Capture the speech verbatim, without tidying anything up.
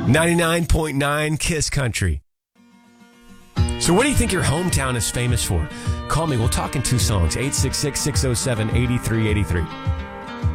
ninety-nine point nine Kiss Country. So what do you think your hometown is famous for? Call me. We'll talk in two songs. eight six six, six oh seven, eight three eight three.